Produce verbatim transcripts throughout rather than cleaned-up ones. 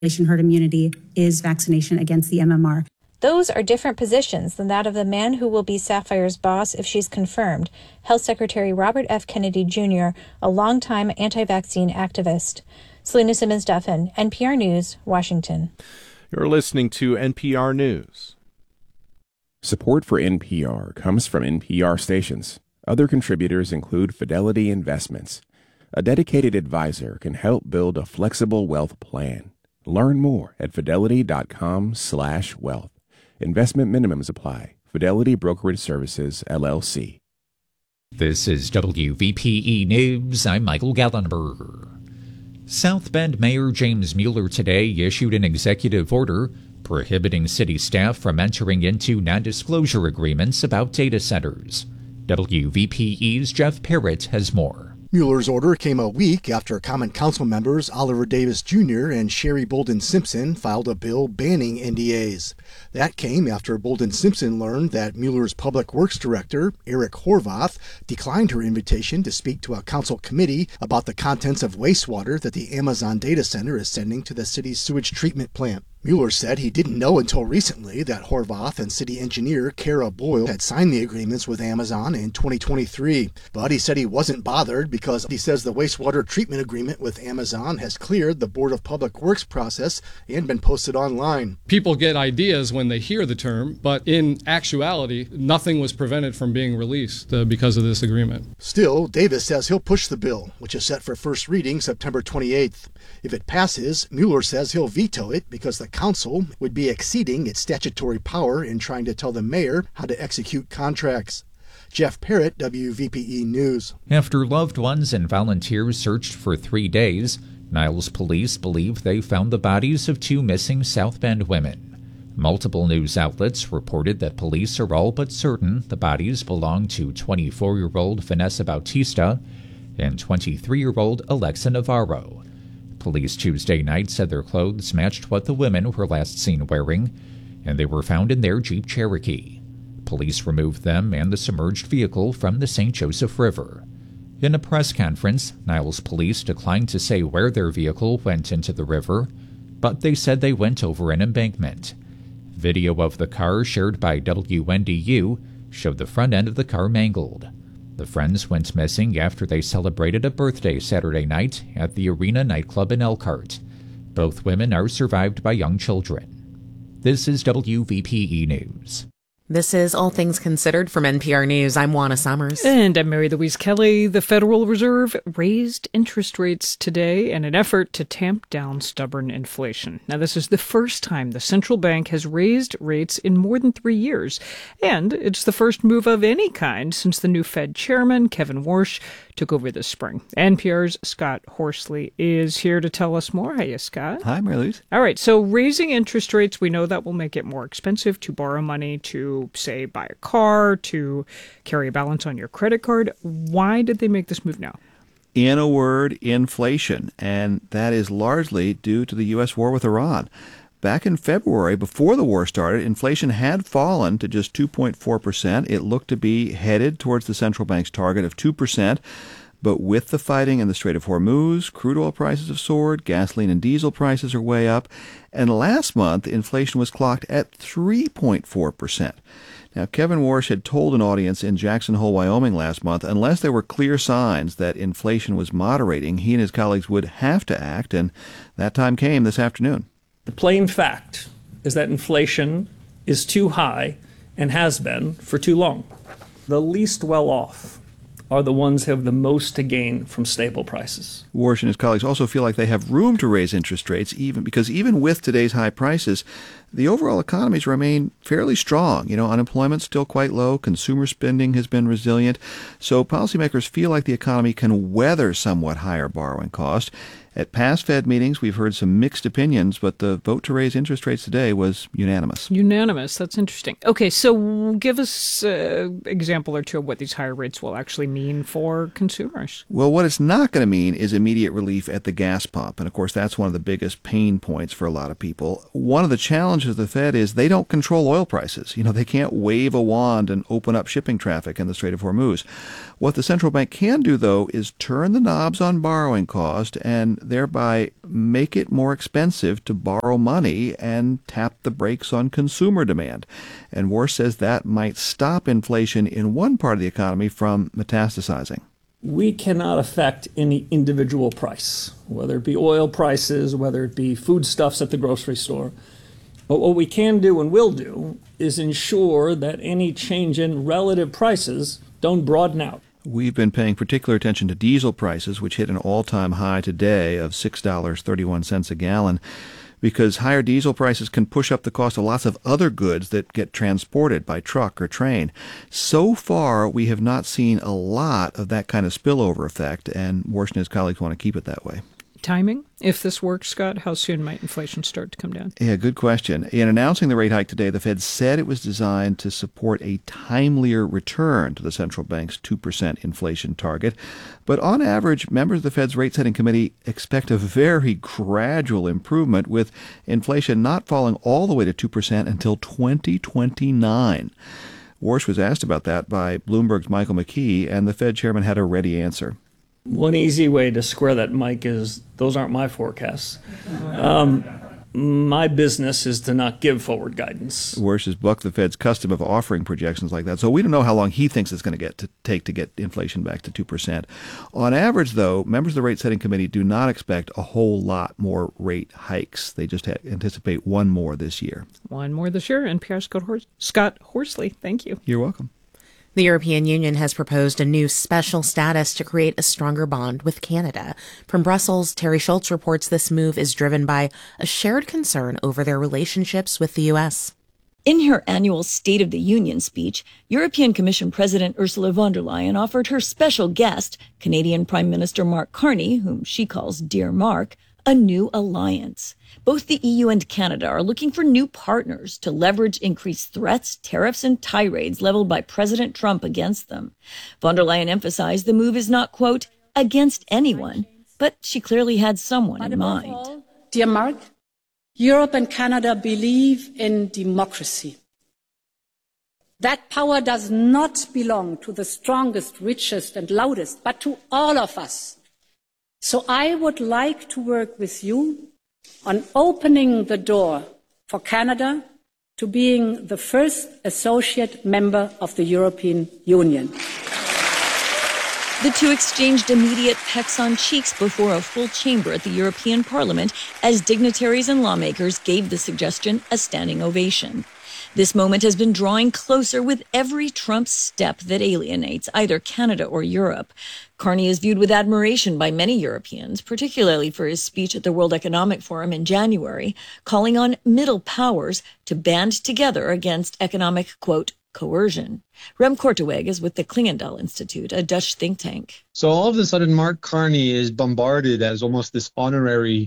herd immunity is vaccination against the M M R. Those are different positions than that of the man who will be Sapphire's boss if she's confirmed, Health Secretary Robert F. Kennedy Junior, a longtime anti-vaccine activist. Selena Simmons-Duffin, N P R News, Washington. You're listening to N P R News. Support for N P R comes from N P R stations. Other contributors include Fidelity Investments. A dedicated advisor can help build a flexible wealth plan. Learn more at fidelity.com slash wealth. Investment minimums apply. Fidelity Brokerage Services, L L C. This is W V P E News. I'm Michael Gallenberger. South Bend Mayor James Mueller today issued an executive order prohibiting city staff from entering into non-disclosure agreements about data centers. W V P E's Jeff Parrott has more. Mueller's order came a week after Common Council members Oliver Davis Junior and Sherry Bolden Simpson filed a bill banning N D As. That came after Bolden Simpson learned that Mueller's Public Works Director, Eric Horvath, declined her invitation to speak to a council committee about the contents of wastewater that the Amazon data center is sending to the city's sewage treatment plant. Mueller said he didn't know until recently that Horvath and city engineer Kara Boyle had signed the agreements with Amazon in twenty twenty-three. But he said he wasn't bothered because he says the wastewater treatment agreement with Amazon has cleared the Board of Public Works process and been posted online. People get ideas when they hear the term, but in actuality, nothing was prevented from being released uh, because of this agreement. Still, Davis says he'll push the bill, which is set for first reading September twenty-eighth. If it passes, Mueller says he'll veto it because the council would be exceeding its statutory power in trying to tell the mayor how to execute contracts. Jeff Parrott, W V P E News. After loved ones and volunteers searched for three days, Niles police believe they found the bodies of two missing South Bend women. Multiple news outlets reported that police are all but certain the bodies belong to twenty-four-year-old Vanessa Bautista and twenty-three-year-old Alexa Navarro. Police Tuesday night said their clothes matched what the women were last seen wearing, and they were found in their Jeep Cherokee. Police removed them and the submerged vehicle from the Saint Joseph River. In a press conference, Niles police declined to say where their vehicle went into the river, but they said they went over an embankment. Video of the car shared by W N D U showed the front end of the car mangled. The friends went missing after they celebrated a birthday Saturday night at the Arena nightclub in Elkhart. Both women are survived by young children. This is W V P E News. This is All Things Considered from N P R News. I'm Juana Summers. And I'm Mary Louise Kelly. The Federal Reserve raised interest rates today in an effort to tamp down stubborn inflation. Now, this is the first time the central bank has raised rates in more than three years. And it's the first move of any kind since the new Fed chairman, Kevin Warsh, took over this spring. N P R's Scott Horsley is here to tell us more. Hiya, Scott. Hi, Mary Louise. All right, so raising interest rates, we know that will make it more expensive to borrow money to, say, buy a car, to carry a balance on your credit card. Why did they make this move now? In a word, inflation, and that is largely due to the U S war with Iran. Back in February, before the war started, inflation had fallen to just two point four percent. It looked to be headed towards the central bank's target of two percent. But with the fighting in the Strait of Hormuz, crude oil prices have soared, gasoline and diesel prices are way up, and last month, inflation was clocked at three point four percent. Now, Kevin Warsh had told an audience in Jackson Hole, Wyoming last month, unless there were clear signs that inflation was moderating, he and his colleagues would have to act, and that time came this afternoon. The plain fact is that inflation is too high and has been for too long. The least well off are the ones who have the most to gain from stable prices. Warsh and his colleagues also feel like they have room to raise interest rates, even because even with today's high prices, the overall economies remain fairly strong. You know, unemployment's still quite low, consumer spending has been resilient, so policymakers feel like the economy can weather somewhat higher borrowing costs. At past Fed meetings, we've heard some mixed opinions, but the vote to raise interest rates today was unanimous. Unanimous. That's interesting. Okay, so give us an example or two of what these higher rates will actually mean for consumers. Well, what it's not going to mean is immediate relief at the gas pump. And, of course, that's one of the biggest pain points for a lot of people. One of the challenges challenge to the Fed is they don't control oil prices. You know, they can't wave a wand and open up shipping traffic in the Strait of Hormuz. What the central bank can do, though, is turn the knobs on borrowing cost and thereby make it more expensive to borrow money and tap the brakes on consumer demand. And Warsh says that might stop inflation in one part of the economy from metastasizing. We cannot affect any individual price, whether it be oil prices, whether it be foodstuffs at the grocery store. But what we can do and will do is ensure that any change in relative prices don't broaden out. We've been paying particular attention to diesel prices, which hit an all-time high today of six dollars and thirty-one cents a gallon, because higher diesel prices can push up the cost of lots of other goods that get transported by truck or train. So far, we have not seen a lot of that kind of spillover effect, and Warsh and his colleagues want to keep it that way. Timing? If this works, Scott, how soon might inflation start to come down? Yeah, good question. In announcing the rate hike today, the Fed said it was designed to support a timelier return to the central bank's two percent inflation target. But on average, members of the Fed's rate-setting committee expect a very gradual improvement, with inflation not falling all the way to two percent until twenty twenty-nine. Warsh was asked about that by Bloomberg's Michael McKee, and the Fed chairman had a ready answer. One easy way to square that, Mike, is those aren't my forecasts. Um, my business is to not give forward guidance. Warsh has bucked the Fed's custom of offering projections like that, so we don't know how long he thinks it's going to get to take to get inflation back to two percent. On average, though, members of the rate-setting committee do not expect a whole lot more rate hikes. They just ha- anticipate one more this year. One more this year. N P R's Scott, Hors- Scott Horsley, thank you. You're welcome. The European Union has proposed a new special status to create a stronger bond with Canada. From Brussels, Terry Schultz reports this move is driven by a shared concern over their relationships with the U S. In her annual State of the Union speech, European Commission President Ursula von der Leyen offered her special guest, Canadian Prime Minister Mark Carney, whom she calls Dear Mark, a new alliance. Both the E U and Canada are looking for new partners to leverage increased threats, tariffs, and tirades leveled by President Trump against them. Von der Leyen emphasized the move is not, quote, against anyone, but she clearly had someone in mind. All, dear Mark, Europe and Canada believe in democracy. That power does not belong to the strongest, richest, and loudest, but to all of us. So I would like to work with you on opening the door for Canada to being the first associate member of the European Union. The two exchanged immediate pecks on cheeks before a full chamber at the European Parliament as dignitaries and lawmakers gave the suggestion a standing ovation. This moment has been drawing closer with every Trump step that alienates either Canada or Europe. Carney is viewed with admiration by many Europeans, particularly for his speech at the World Economic Forum in January, calling on middle powers to band together against economic, quote, coercion. Rem Korteweg is with the Klingendahl Institute, a Dutch think tank. So all of a sudden, Mark Carney is bombarded as almost this honorary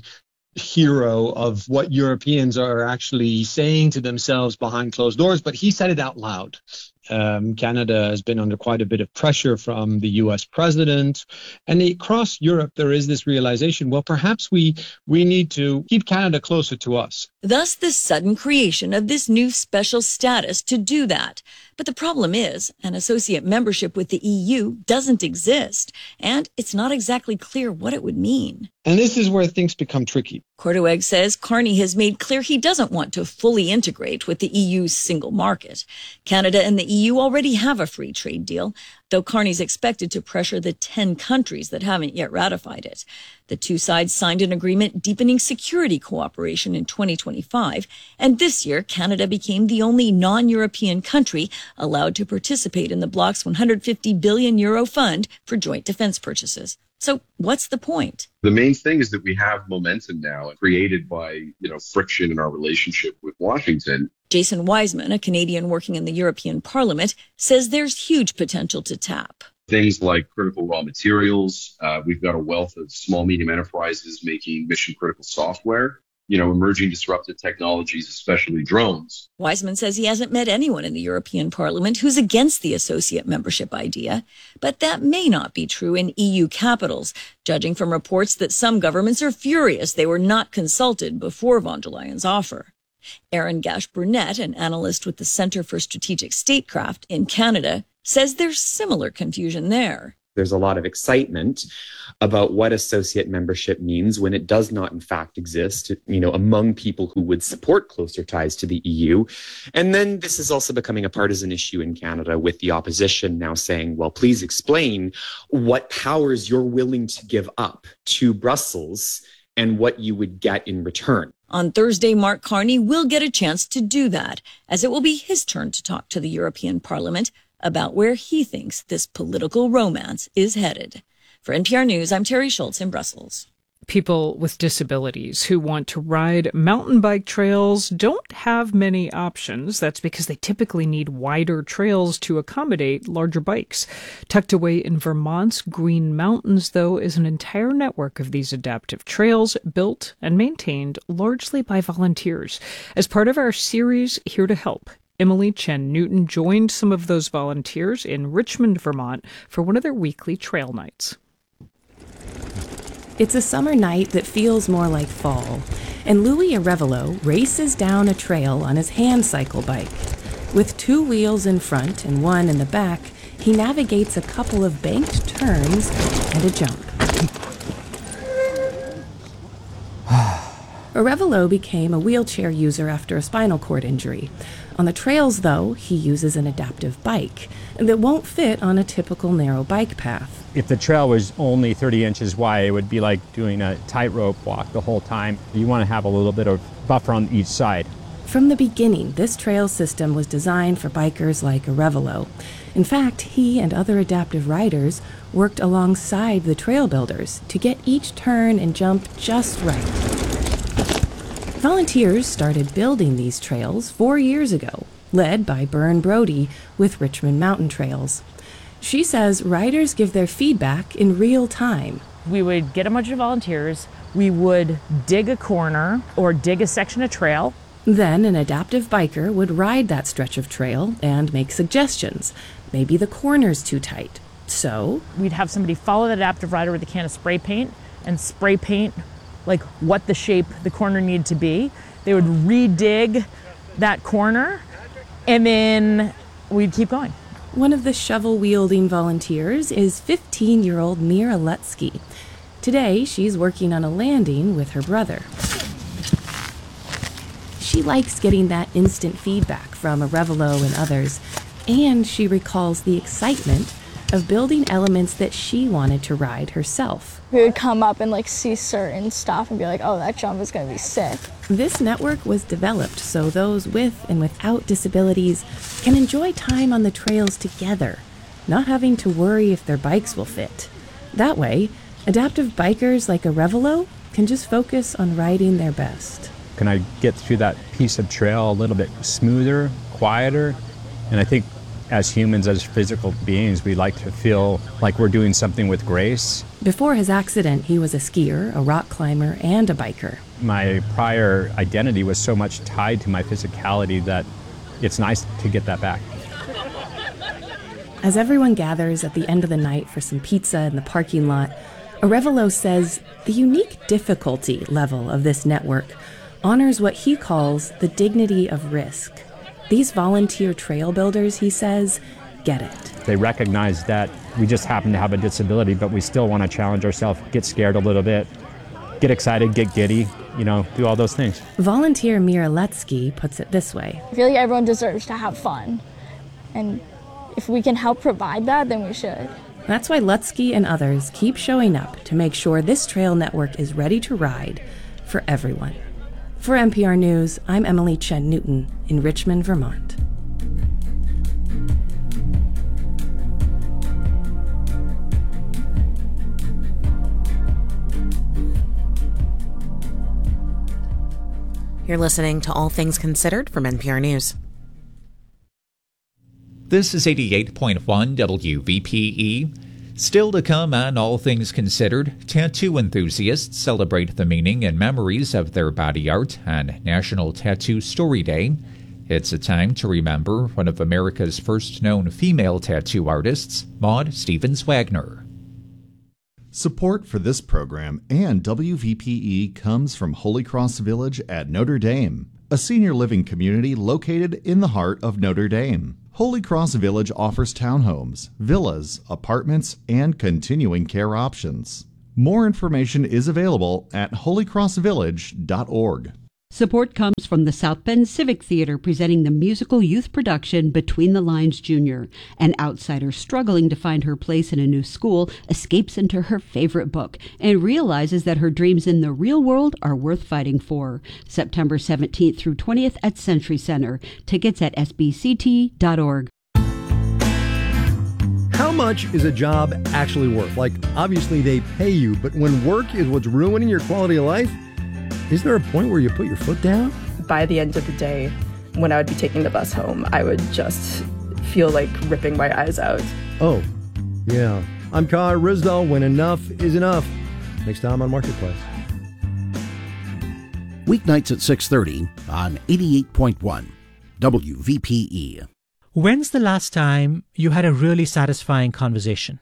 hero of what Europeans are actually saying to themselves behind closed doors, but he said it out loud. Um, Canada has been under quite a bit of pressure from the U S president, and across Europe there is this realization, well, perhaps we we need to keep Canada closer to us. Thus the sudden creation of this new special status to do that. But the problem is, an associate membership with the E U doesn't exist, and it's not exactly clear what it would mean. And this is where things become tricky. Korteweg says Carney has made clear he doesn't want to fully integrate with the E U's single market. Canada and the E U already have a free trade deal, though Carney's expected to pressure the ten countries that haven't yet ratified it. The two sides signed an agreement deepening security cooperation in twenty twenty-five, and this year Canada became the only non-European country allowed to participate in the bloc's one hundred fifty billion euro fund for joint defense purchases. So what's the point? The main thing is that we have momentum now created by, you know, friction in our relationship with Washington. Jason Wiseman, a Canadian working in the European Parliament, says there's huge potential to tap. Things like critical raw materials. Uh, we've got a wealth of small, medium enterprises making mission critical software. You know, emerging disruptive technologies, especially drones. Wiseman says he hasn't met anyone in the European Parliament who's against the associate membership idea, but that may not be true in E U capitals, judging from reports that some governments are furious they were not consulted before von der Leyen's offer. Aaron Gash-Burnett, an analyst with the Centre for Strategic Statecraft in Canada, says there's similar confusion there. There's a lot of excitement about what associate membership means when it does not, in fact, exist, you know, among people who would support closer ties to the E U. And then this is also becoming a partisan issue in Canada, with the opposition now saying, well, please explain what powers you're willing to give up to Brussels and what you would get in return. On Thursday, Mark Carney will get a chance to do that, as it will be his turn to talk to the European Parliament about where he thinks this political romance is headed. For N P R News, I'm Terry Schultz in Brussels. People with disabilities who want to ride mountain bike trails don't have many options. That's because they typically need wider trails to accommodate larger bikes. Tucked away in Vermont's Green Mountains, though, is an entire network of these adaptive trails built and maintained largely by volunteers. As part of our series, Here to Help, Emily Chen Newton joined some of those volunteers in Richmond, Vermont, for one of their weekly trail nights. It's a summer night that feels more like fall, and Louis Arevalo races down a trail on his hand cycle bike. With two wheels in front and one in the back, he navigates a couple of banked turns and a jump. Arevalo became a wheelchair user after a spinal cord injury. On the trails, though, he uses an adaptive bike that won't fit on a typical narrow bike path. If the trail was only thirty inches wide, it would be like doing a tightrope walk the whole time. You want to have a little bit of buffer on each side. From the beginning, this trail system was designed for bikers like Arevalo. In fact, he and other adaptive riders worked alongside the trail builders to get each turn and jump just right. Volunteers started building these trails four years ago, led by Byrne Brody with Richmond Mountain Trails. She says riders give their feedback in real time. We would get a bunch of volunteers, we would dig a corner or dig a section of trail. Then an adaptive biker would ride that stretch of trail and make suggestions. Maybe the corner's too tight. So we'd have somebody follow the adaptive rider with a can of spray paint and spray paint like what the shape the corner needed to be. They would re-dig that corner, and then we'd keep going. One of the shovel-wielding volunteers is fifteen-year-old Mira Lutsky. Today, she's working on a landing with her brother. She likes getting that instant feedback from Arevalo and others, and she recalls the excitement of building elements that she wanted to ride herself. We would come up and like see certain stuff and be like, oh, that jump is going to be sick. This network was developed so those with and without disabilities can enjoy time on the trails together, not having to worry if their bikes will fit. That way, adaptive bikers like Arevalo can just focus on riding their best. Can I get through that piece of trail a little bit smoother, quieter? And I think as humans, as physical beings, we like to feel like we're doing something with grace. Before his accident, he was a skier, a rock climber, and a biker. My prior identity was so much tied to my physicality that it's nice to get that back. As everyone gathers at the end of the night for some pizza in the parking lot, Arevalo says the unique difficulty level of this network honors what he calls the dignity of risk. These volunteer trail builders, he says, get it. They recognize that we just happen to have a disability, but we still want to challenge ourselves, get scared a little bit, get excited, get giddy, you know, do all those things. Volunteer Mira Lutsky puts it this way. I feel like everyone deserves to have fun. And if we can help provide that, then we should. That's why Lutsky and others keep showing up to make sure this trail network is ready to ride for everyone. For N P R News, I'm Emily Chen Newton in Richmond, Vermont. You're listening to All Things Considered from N P R News. This is eighty-eight point one W V P E. Still to come on All Things Considered, tattoo enthusiasts celebrate the meaning and memories of their body art on National Tattoo Story Day. It's a time to remember one of America's first known female tattoo artists, Maud Stevens Wagner. Support for this program and W V P E comes from Holy Cross Village at Notre Dame. a senior living community located in the heart of Notre Dame. Holy Cross Village offers townhomes, villas, apartments, and continuing care options. More information is available at holy cross village dot org. Support comes from the South Bend Civic Theater, presenting the musical youth production Between the Lines Junior. An outsider struggling to find her place in a new school escapes into her favorite book and realizes that her dreams in the real world are worth fighting for. September seventeenth through twentieth at Century Center. Tickets at s b c t dot org. How much is a job actually worth? Like, obviously they pay you, but when work is what's ruining your quality of life, is there a point where you put your foot down? By the end of the day, when I would be taking the bus home, I would just feel like ripping my eyes out. Oh, yeah. I'm Kai Risdall, when enough is enough. Next time on Marketplace. Weeknights at six thirty on eighty-eight point one W V P E. When's the last time you had a really satisfying conversation?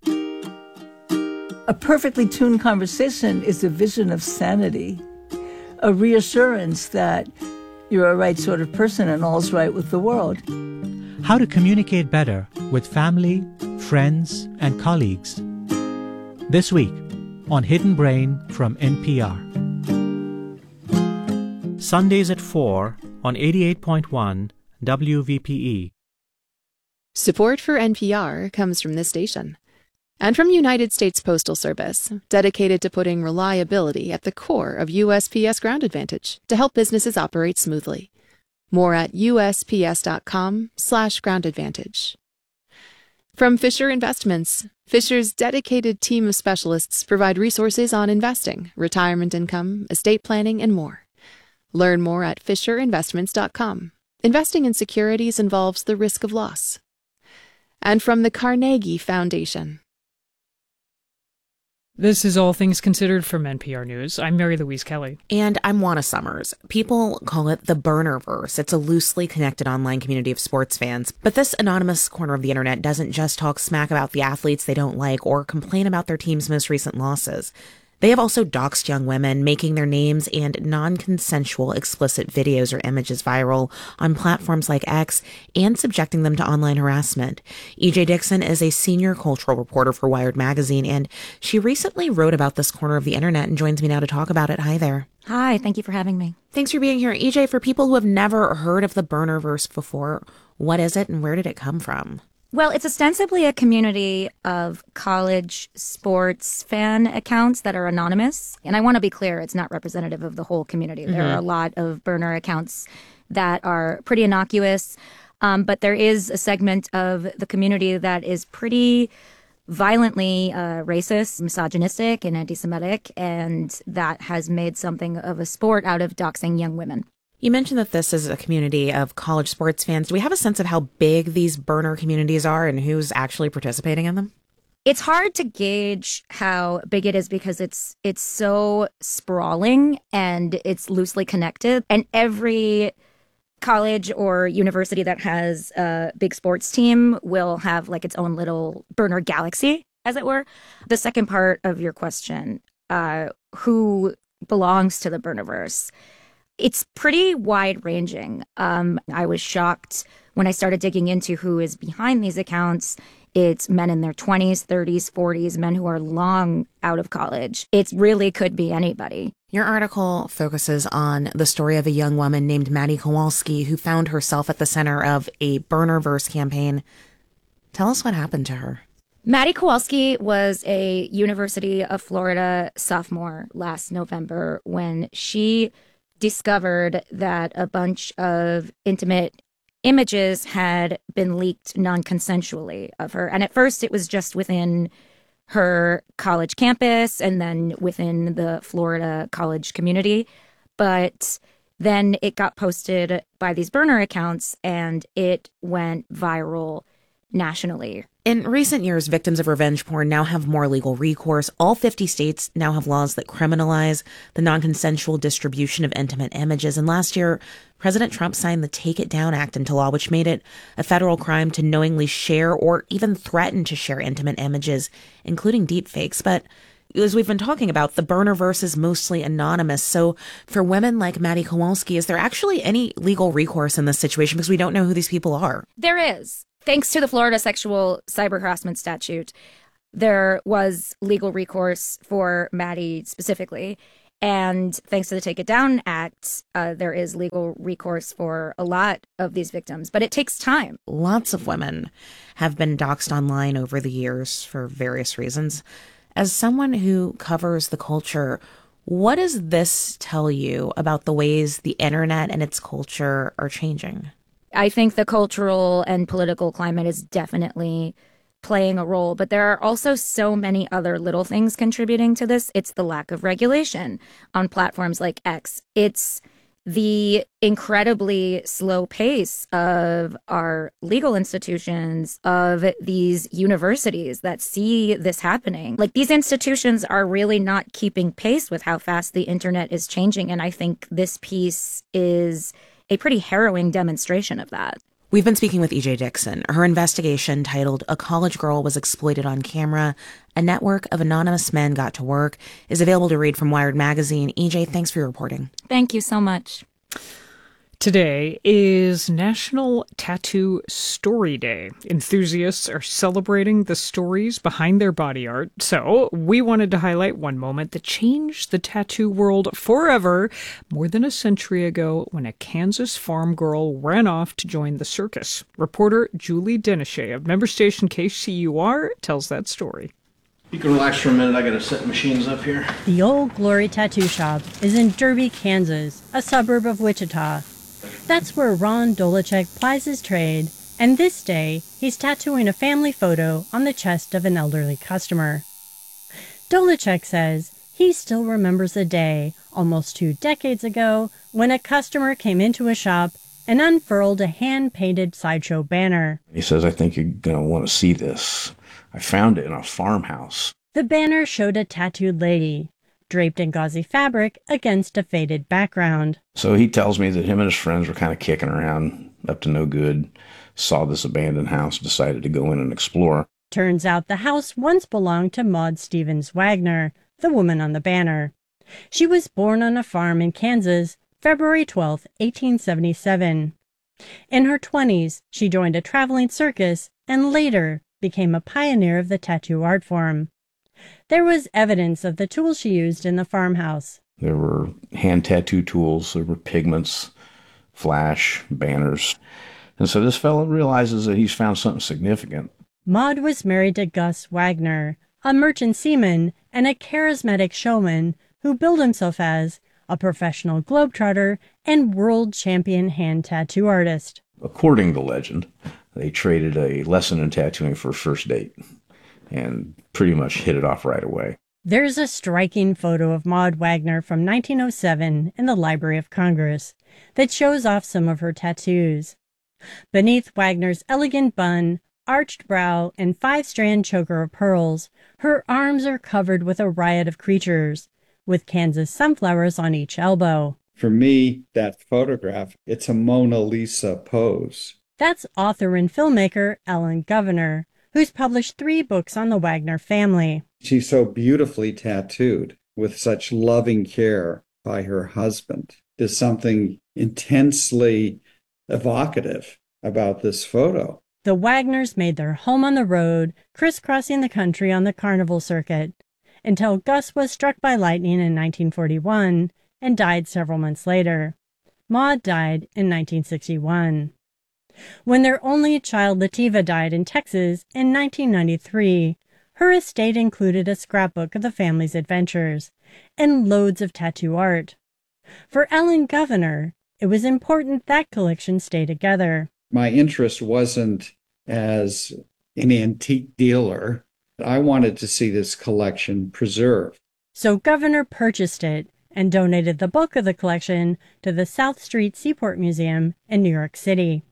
A perfectly tuned conversation is a vision of sanity, a reassurance that you're a right sort of person and all's right with the world. How to communicate better with family, friends, and colleagues. This week on Hidden Brain from N P R. Sundays at four on eighty-eight point one W V P E. Support for N P R comes from this station and from United States Postal Service, dedicated to putting reliability at the core of U S P S Ground Advantage to help businesses operate smoothly. More at U S P S dot com slash ground advantage. From Fisher Investments, Fisher's dedicated team of specialists provide resources on investing, retirement income, estate planning, and more. Learn more at fisher investments dot com. Investing in securities involves the risk of loss. And from the Carnegie Foundation. This is All Things Considered from N P R News. I'm Mary Louise Kelly. And I'm Juana Summers. People call it the Burnerverse. It's a loosely connected online community of sports fans. But this anonymous corner of the internet doesn't just talk smack about the athletes they don't like or complain about their team's most recent losses. They have also doxed young women, making their names and non-consensual explicit videos or images viral on platforms like X and subjecting them to online harassment. E J Dixon is a senior cultural reporter for Wired Magazine, and she recently wrote about this corner of the internet and joins me now to talk about it. Hi there. Hi, thank you for having me. Thanks for being here. E J, for people who have never heard of the Burnerverse before, what is it and where did it come from? Well, it's ostensibly a community of college sports fan accounts that are anonymous. And I want to be clear, it's not representative of the whole community. Mm-hmm. There are a lot of burner accounts that are pretty innocuous. Um, but there is a segment of the community that is pretty violently uh, racist, misogynistic, and anti-Semitic. And that has made something of a sport out of doxing young women. You mentioned that this is a community of college sports fans. Do we have a sense of how big these burner communities are and who's actually participating in them? It's hard to gauge how big it is because it's it's so sprawling and it's loosely connected. And every college or university that has a big sports team will have like its own little burner galaxy, as it were. The second part of your question, uh, who belongs to the Burnerverse? It's pretty wide-ranging. Um, I was shocked when I started digging into who is behind these accounts. It's men in their twenties, thirties, forties, men who are long out of college. It really could be anybody. Your article focuses on the story of a young woman named Maddie Kowalski who found herself at the center of a Burnerverse campaign. Tell us what happened to her. Maddie Kowalski was a University of Florida sophomore last November when she discovered that a bunch of intimate images had been leaked non-consensually of her. And at first it was just within her college campus and then within the Florida college community. But then it got posted by these burner accounts and it went viral nationally. In recent years, victims of revenge porn now have more legal recourse. All fifty states now have laws that criminalize the non-consensual distribution of intimate images. And last year, President Trump signed the Take It Down Act into law, which made it a federal crime to knowingly share or even threaten to share intimate images, including deepfakes. But as we've been talking about, the burnerverse is mostly anonymous. So for women like Maddie Kowalski, is there actually any legal recourse in this situation? Because we don't know who these people are. There is. Thanks to the Florida Sexual Cyber Harassment Statute, there was legal recourse for Maddie specifically. And thanks to the Take It Down Act, uh, there is legal recourse for a lot of these victims, but it takes time. Lots of women have been doxxed online over the years for various reasons. As someone who covers the culture, what does this tell you about the ways the internet and its culture are changing? I think the cultural and political climate is definitely playing a role, but there are also so many other little things contributing to this. It's the lack of regulation on platforms like X. It's the incredibly slow pace of our legal institutions, of these universities that see this happening. Like, these institutions are really not keeping pace with how fast the internet is changing. And I think this piece is a pretty harrowing demonstration of that. We've been speaking with E J Dixon. Her investigation, titled A College Girl Was Exploited on Camera, A Network of Anonymous Men Got to Work, is available to read from Wired Magazine. E J, thanks for your reporting. Thank you so much. Today is National Tattoo Story Day. Enthusiasts are celebrating the stories behind their body art. So we wanted to highlight one moment that changed the tattoo world forever more than a century ago when a Kansas farm girl ran off to join the circus. Reporter Julie Denichet of member station K C U R tells that story. You can relax for a minute. I gotta set the machines up here. The Old Glory Tattoo Shop is in Derby, Kansas, a suburb of Wichita. That's where Ron Dolachek plies his trade, and this day, he's tattooing a family photo on the chest of an elderly customer. Dolachek says he still remembers a day, almost two decades ago, when a customer came into a shop and unfurled a hand-painted sideshow banner. He says, I think you're gonna want to see this. I found it in a farmhouse. The banner showed a tattooed lady, draped in gauzy fabric against a faded background. So he tells me that him and his friends were kind of kicking around, up to no good, saw this abandoned house, decided to go in and explore. Turns out the house once belonged to Maud Stevens Wagner, the woman on the banner. She was born on a farm in Kansas, February twelfth, eighteen seventy-seven. In her twenties, she joined a traveling circus and later became a pioneer of the tattoo art form. There was evidence of the tools she used in the farmhouse. There were hand tattoo tools, there were pigments, flash, banners. And so this fellow realizes that he's found something significant. Maud was married to Gus Wagner, a merchant seaman and a charismatic showman who billed himself as a professional globetrotter and world champion hand tattoo artist. According to legend, they traded a lesson in tattooing for a first date and pretty much hit it off right away. There's a striking photo of Maud Wagner from nineteen oh seven in the Library of Congress that shows off some of her tattoos. Beneath Wagner's elegant bun, arched brow, and five-strand choker of pearls, her arms are covered with a riot of creatures, with Kansas sunflowers on each elbow. For me, that photograph, it's a Mona Lisa pose. That's author and filmmaker Ellen Governor, who's published three books on the Wagner family. She's so beautifully tattooed with such loving care by her husband. There's something intensely evocative about this photo. The Wagners made their home on the road, crisscrossing the country on the carnival circuit, until Gus was struck by lightning in nineteen forty-one and died several months later. Maud died in nineteen sixty-one. When their only child Lativa died in Texas in nineteen ninety-three, her estate included a scrapbook of the family's adventures and loads of tattoo art. For Ellen Governor, it was important that collection stay together. My interest wasn't as an antique dealer. I wanted to see this collection preserved. So Governor purchased it and donated the bulk of the collection to the South Street Seaport Museum in New York City.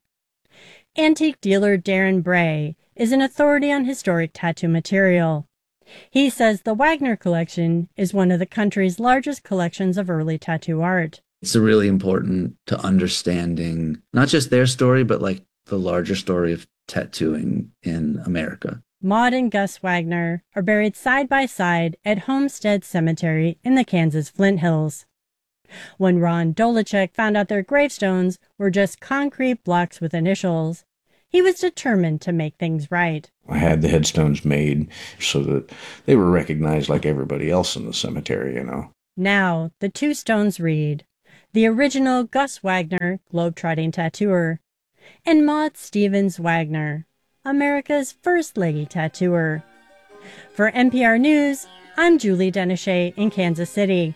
Antique dealer Darren Bray is an authority on historic tattoo material. He says the Wagner collection is one of the country's largest collections of early tattoo art. It's really important to understanding not just their story, but like the larger story of tattooing in America. Maud and Gus Wagner are buried side by side at Homestead Cemetery in the Kansas Flint Hills. When Ron Dolachek found out their gravestones were just concrete blocks with initials, he was determined to make things right. I had the headstones made so that they were recognized like everybody else in the cemetery, you know. Now, the two stones read, the original Gus Wagner, globetrotting tattooer, and Maud Stevens Wagner, America's first lady tattooer. For N P R News, I'm Julie Denachet in Kansas City.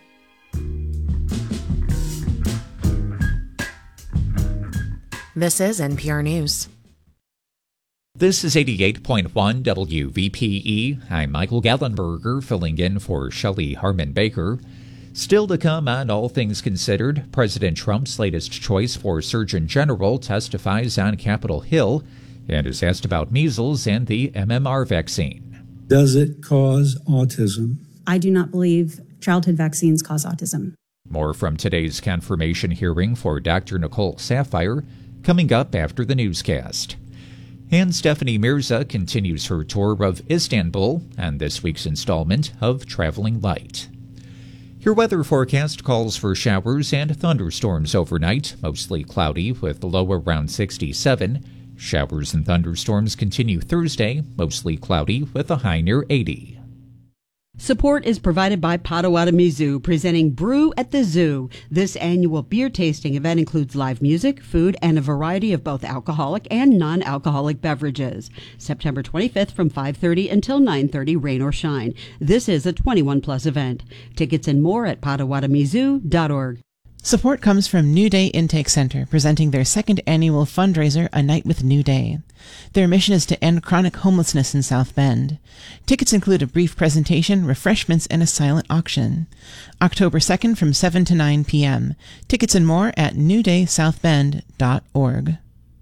This is N P R News. This is eighty-eight point one W V P E. I'm Michael Gallenberger, filling in for Shelley Harmon Baker. Still to come on All Things Considered, President Trump's latest choice for Surgeon General testifies on Capitol Hill and is asked about measles and the M M R vaccine. Does it cause autism? I do not believe childhood vaccines cause autism. More from today's confirmation hearing for Doctor Nicole Saphier coming up after the newscast. And Stephanie Mirza continues her tour of Istanbul on this week's installment of Traveling Light. Your weather forecast calls for showers and thunderstorms overnight, mostly cloudy with the low around sixty-seven. Showers and thunderstorms continue Thursday, mostly cloudy with a high near eighty. Support is provided by Potawatomi Zoo, presenting Brew at the Zoo. This annual beer tasting event includes live music, food, and a variety of both alcoholic and non-alcoholic beverages. September twenty-fifth from five thirty until nine thirty, rain or shine. This is a twenty-one plus event. Tickets and more at potawatomi zoo dot org. Support comes from New Day Intake Center, presenting their second annual fundraiser, A Night with New Day. Their mission is to end chronic homelessness in South Bend. Tickets include a brief presentation, refreshments, and a silent auction. October second from seven to nine p.m. Tickets and more at new day south bend dot org.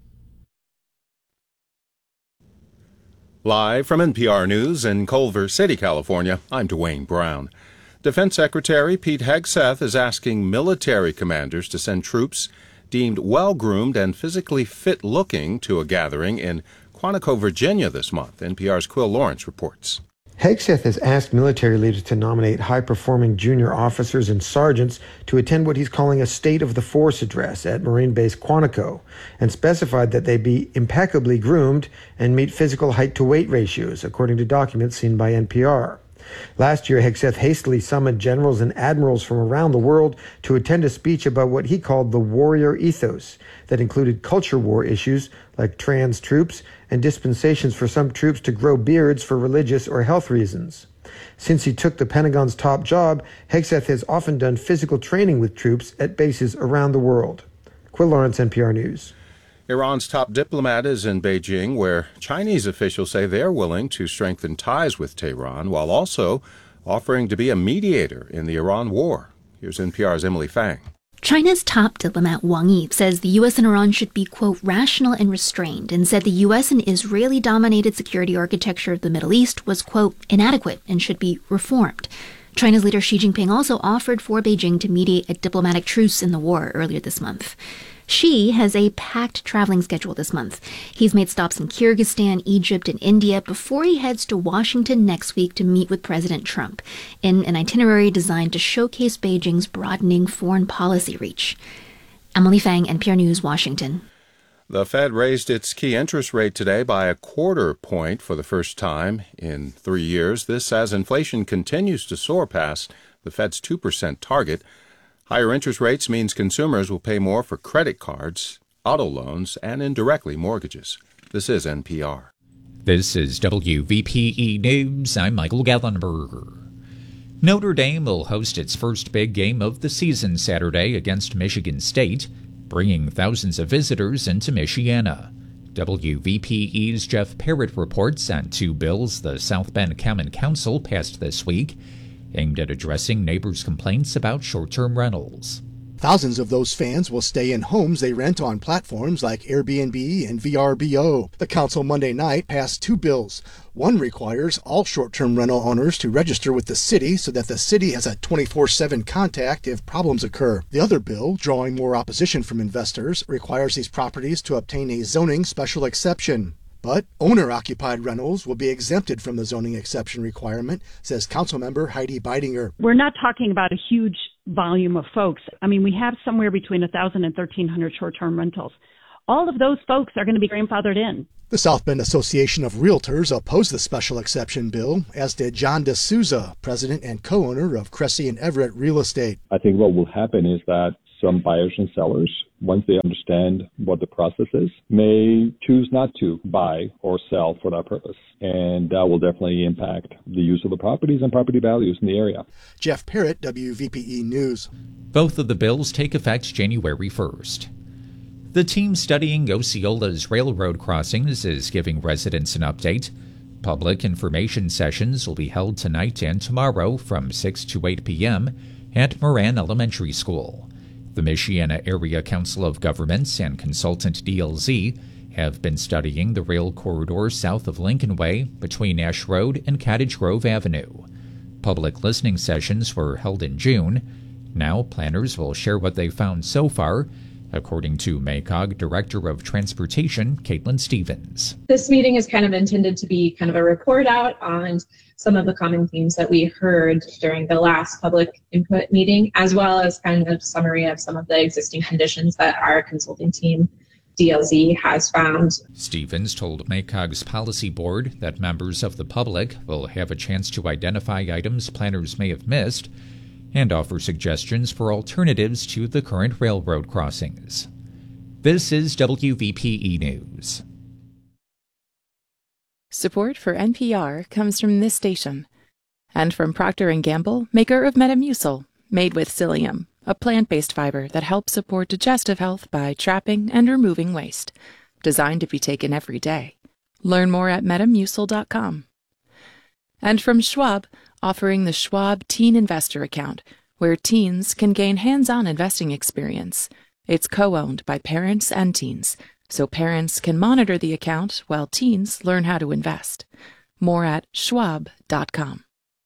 Live from N P R News in Culver City, California, I'm Dwayne Brown. Defense Secretary Pete Hegseth is asking military commanders to send troops deemed well-groomed and physically fit-looking to a gathering in Quantico, Virginia this month. N P R's Quill Lawrence reports. Hegseth has asked military leaders to nominate high-performing junior officers and sergeants to attend what he's calling a State of the Force address at Marine Base Quantico, and specified that they be impeccably groomed and meet physical height-to-weight ratios, according to documents seen by N P R. Last year, Hegseth hastily summoned generals and admirals from around the world to attend a speech about what he called the warrior ethos that included culture war issues like trans troops and dispensations for some troops to grow beards for religious or health reasons. Since he took the Pentagon's top job, Hegseth has often done physical training with troops at bases around the world. Quill Lawrence, N P R News. Iran's top diplomat is in Beijing, where Chinese officials say they're willing to strengthen ties with Tehran while also offering to be a mediator in the Iran war. Here's N P R's Emily Fang. China's top diplomat Wang Yi says the U S and Iran should be, quote, rational and restrained, and said the U S and Israeli-dominated security architecture of the Middle East was, quote, inadequate and should be reformed. China's leader Xi Jinping also offered for Beijing to mediate a diplomatic truce in the war earlier this month. Xi has a packed traveling schedule this month. He's made stops in Kyrgyzstan, Egypt, and India before he heads to Washington next week to meet with President Trump in an itinerary designed to showcase Beijing's broadening foreign policy reach. Emily Fang, N P R News, Washington. The Fed raised its key interest rate today by a quarter point for the first time in three years. This as inflation continues to soar past the Fed's two percent target. Higher interest rates means consumers will pay more for credit cards, auto loans, and indirectly mortgages. This is N P R. This is W V P E News. I'm Michael Gallenberger. Notre Dame will host its first big game of the season Saturday against Michigan State, bringing thousands of visitors into Michiana. W V P E's Jeff Parrott reports on two bills the South Bend Common Council passed this week, aimed at addressing neighbors' complaints about short-term rentals. Thousands of those fans will stay in homes they rent on platforms like Airbnb and V R B O. The council Monday night passed two bills. One requires all short-term rental owners to register with the city so that the city has a twenty-four seven contact if problems occur. The other bill, drawing more opposition from investors, requires these properties to obtain a zoning special exception. But owner-occupied rentals will be exempted from the zoning exception requirement, says Councilmember Heidi Beidinger. We're not talking about a huge volume of folks. I mean, we have somewhere between one thousand and thirteen hundred short-term rentals. All of those folks are going to be grandfathered in. The South Bend Association of Realtors opposed the special exception bill, as did John D'Souza, president and co-owner of Cressy and Everett Real Estate. I think what will happen is that some buyers and sellers, once they understand what the process is, may choose not to buy or sell for that purpose. And that will definitely impact the use of the properties and property values in the area. Jeff Parrott, W V P E News. Both of the bills take effect January first. The team studying Osceola's railroad crossings is giving residents an update. Public information sessions will be held tonight and tomorrow from six to eight p.m. at Moran Elementary School. The Michiana Area Council of Governments and consultant D L Z have been studying the rail corridor south of Lincoln Way between Ash Road and Cottage Grove Avenue. Public listening sessions were held in June. Now planners will share what they found so far, according to MACOG Director of Transportation, Caitlin Stevens. This meeting is kind of intended to be kind of a report out on some of the common themes that we heard during the last public input meeting, as well as kind of a summary of some of the existing conditions that our consulting team, D L Z, has found. Stevens told MACOG's policy board that members of the public will have a chance to identify items planners may have missed and offer suggestions for alternatives to the current railroad crossings. This is W V P E News. Support for N P R comes from this station and from Procter and Gamble, maker of Metamucil, made with psyllium, a plant-based fiber that helps support digestive health by trapping and removing waste. Designed to be taken every day. Learn more at metamucil dot com. And from Schwab, offering the Schwab Teen Investor Account, where teens can gain hands-on investing experience. It's co-owned by parents and teens, so parents can monitor the account while teens learn how to invest. More at schwab dot com.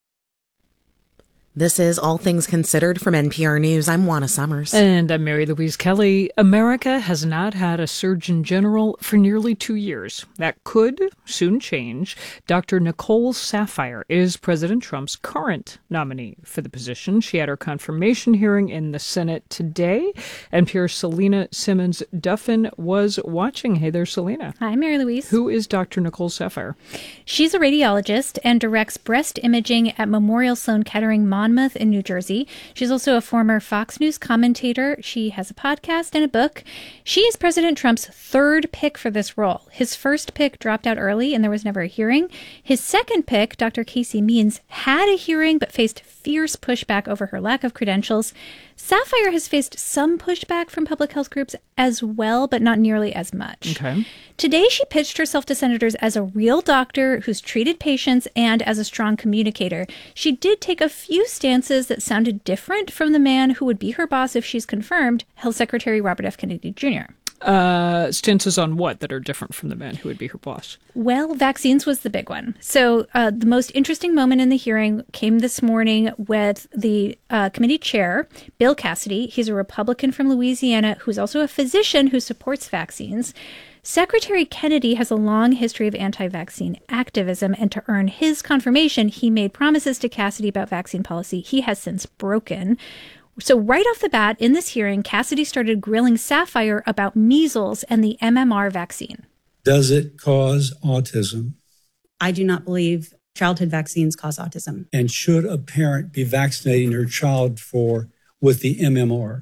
This is All Things Considered from N P R News. I'm Juana Summers. And I'm Mary Louise Kelly. America has not had a Surgeon General for nearly two years. That could soon change. Doctor Nicole Saphier is President Trump's current nominee for the position. She had her confirmation hearing in the Senate today. N P R's Selena Simmons Duffin was watching. Hey there, Selena. Hi, Mary Louise. Who is Doctor Nicole Saphier? She's a radiologist and directs breast imaging at Memorial Sloan Kettering Monmouth in New Jersey. She's also a former Fox News commentator. She has a podcast and a book. She is President Trump's third pick for this role. His first pick dropped out early and there was never a hearing. His second pick, Doctor Casey Means, had a hearing but faced fierce pushback over her lack of credentials. Saphier has faced some pushback from public health groups as well, but not nearly as much. Okay. Today, she pitched herself to senators as a real doctor who's treated patients and as a strong communicator. She did take a few stances that sounded different from the man who would be her boss if she's confirmed, Health Secretary Robert F. Kennedy Junior Uh, stances on what that are different from the man who would be her boss? Well, vaccines was the big one. So uh, the most interesting moment in the hearing came this morning with the uh, committee chair, Bill Cassidy. He's a Republican from Louisiana who's also a physician who supports vaccines. Secretary Kennedy has a long history of anti-vaccine activism, and to earn his confirmation, he made promises to Cassidy about vaccine policy he has since broken. So right off the bat, in this hearing, Cassidy started grilling Saphier about measles and the M M R vaccine. Does it cause autism? I do not believe childhood vaccines cause autism. And should a parent be vaccinating her child for with the M M R?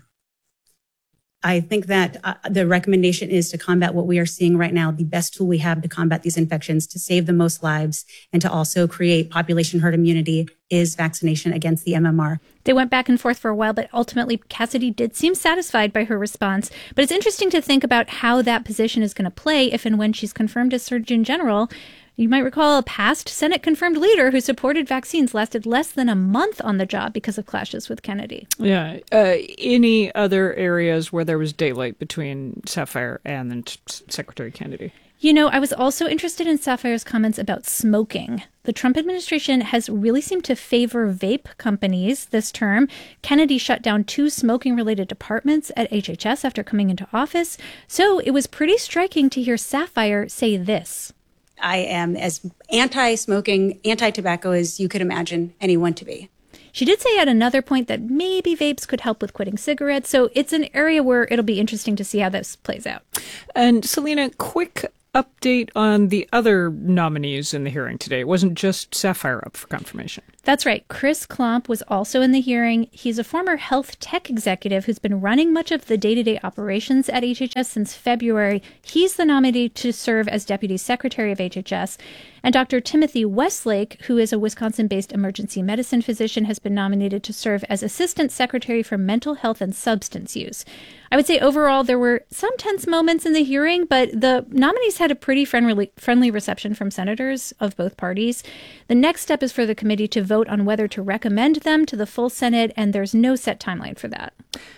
I think that uh, the recommendation is to combat what we are seeing right now, the best tool we have to combat these infections, to save the most lives, and to also create population herd immunity is vaccination against the M M R. They went back and forth for a while, but ultimately Cassidy did seem satisfied by her response. But it's interesting to think about how that position is going to play if and when she's confirmed as Surgeon General. You might recall a past Senate-confirmed leader who supported vaccines lasted less than a month on the job because of clashes with Kennedy. Yeah. Uh, any other areas where there was daylight between Saphier and then Secretary Kennedy? You know, I was also interested in Saphier's comments about smoking. The Trump administration has really seemed to favor vape companies this term. Kennedy shut down two smoking-related departments at H H S after coming into office. So it was pretty striking to hear Saphier say this. I am as anti-smoking, anti-tobacco as you could imagine anyone to be. She did say at another point that maybe vapes could help with quitting cigarettes. So it's an area where it'll be interesting to see how this plays out. And Selena, quick update on the other nominees in the hearing today. It wasn't just Sapphire up for confirmation. That's right. Chris Klomp was also in the hearing. He's a former health tech executive who's been running much of the day-to-day operations at H H S since February. He's the nominee to serve as Deputy Secretary of H H S. And Doctor Timothy Westlake, who is a Wisconsin-based emergency medicine physician, has been nominated to serve as Assistant Secretary for Mental Health and Substance Use. I would say overall there were some tense moments in the hearing, but the nominees had a pretty friendly, friendly reception from senators of both parties. The next step is for the committee to vote on whether to recommend them to the full Senate, and there's no set timeline for that.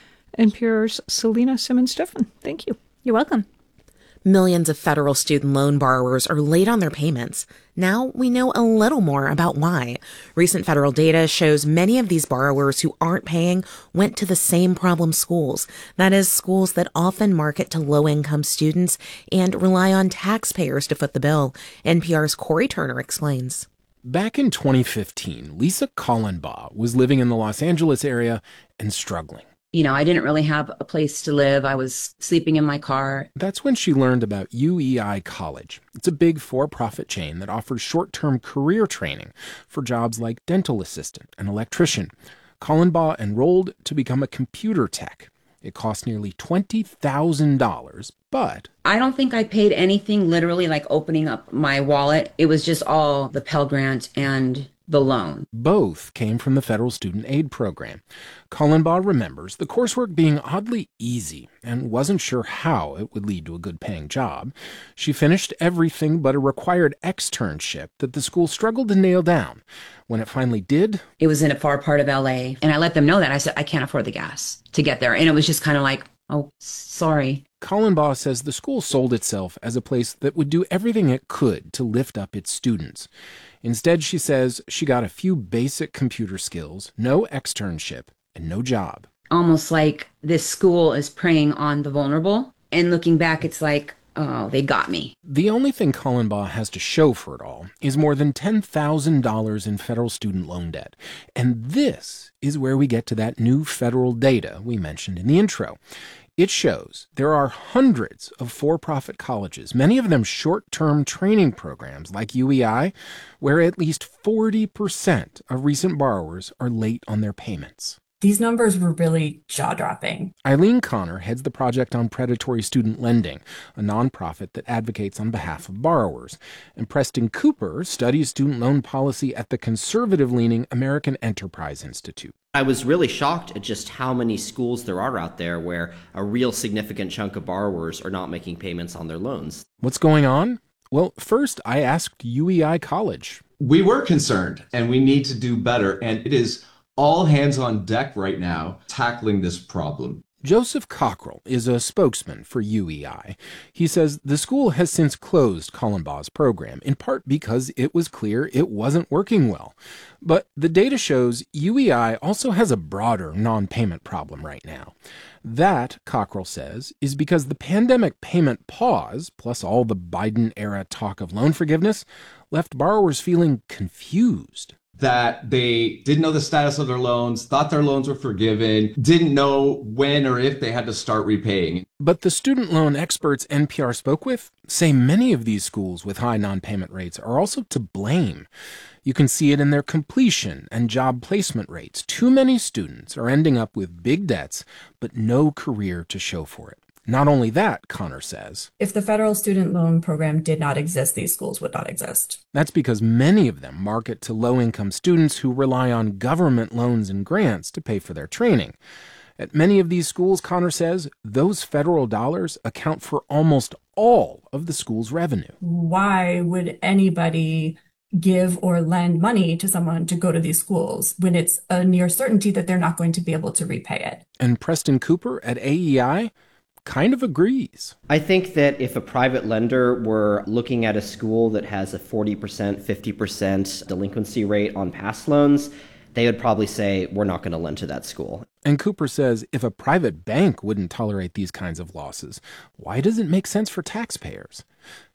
N P R's Selena Simmons-Duffin, thank you. You're welcome. Millions of federal student loan borrowers are late on their payments. Now we know a little more about why. Recent federal data shows many of these borrowers who aren't paying went to the same problem schools. That is, schools that often market to low-income students and rely on taxpayers to foot the bill. N P R's Corey Turner explains. Back in twenty fifteen, Lisa Kallenbaugh was living in the Los Angeles area and struggling. You know, I didn't really have a place to live. I was sleeping in my car. That's when she learned about U E I College. It's a big for-profit chain that offers short-term career training for jobs like dental assistant and electrician. Kallenbaugh enrolled to become a computer tech. It cost nearly twenty thousand dollars, but... I don't think I paid anything literally like opening up my wallet. It was just all the Pell Grant and the loan. Both came from the federal student aid program. Kallenbaugh remembers the coursework being oddly easy and wasn't sure how it would lead to a good-paying job. She finished everything but a required externship that the school struggled to nail down. When it finally did... It was in a far part of L A, and I let them know that. I said, I can't afford the gas to get there. And it was just kind of like, oh, sorry. Kallenbaugh says the school sold itself as a place that would do everything it could to lift up its students. Instead, she says she got a few basic computer skills, no externship, and no job. Almost like this school is preying on the vulnerable. And looking back, it's like, oh, they got me. The only thing Kallenbaugh has to show for it all is more than ten thousand dollars in federal student loan debt. And this is where we get to that new federal data we mentioned in the intro. It shows there are hundreds of for-profit colleges, many of them short-term training programs like U E I, where at least forty percent of recent borrowers are late on their payments. These numbers were really jaw-dropping. Eileen Connor heads the Project on Predatory Student Lending, a nonprofit that advocates on behalf of borrowers. And Preston Cooper studies student loan policy at the conservative-leaning American Enterprise Institute. I was really shocked at just how many schools there are out there where a real significant chunk of borrowers are not making payments on their loans. What's going on? Well, first, I asked U E I College. We were concerned, and we need to do better, and it is all hands on deck right now tackling this problem. Joseph Cockrell is a spokesman for U E I. He says the school has since closed Kallenbaugh's program, in part because it was clear it wasn't working well. But the data shows U E I also has a broader non-payment problem right now. That, Cockrell says, is because the pandemic payment pause, plus all the Biden-era talk of loan forgiveness, left borrowers feeling confused. That they didn't know the status of their loans, thought their loans were forgiven, didn't know when or if they had to start repaying. But the student loan experts N P R spoke with say many of these schools with high non-payment rates are also to blame. You can see it in their completion and job placement rates. Too many students are ending up with big debts, but no career to show for it. Not only that, Connor says, if the federal student loan program did not exist, these schools would not exist. That's because many of them market to low-income students who rely on government loans and grants to pay for their training. At many of these schools, Connor says, those federal dollars account for almost all of the school's revenue. Why would anybody give or lend money to someone to go to these schools when it's a near certainty that they're not going to be able to repay it? And Preston Cooper at A E I kind of agrees. I think that if a private lender were looking at a school that has a forty percent, fifty percent delinquency rate on past loans, they would probably say, we're not going to lend to that school. And Cooper says if a private bank wouldn't tolerate these kinds of losses, why does it make sense for taxpayers?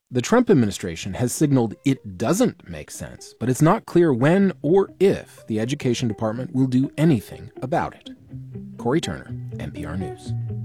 The Trump administration has signaled it doesn't make sense, but it's not clear when or if the Education Department will do anything about it. Corey Turner, N P R News.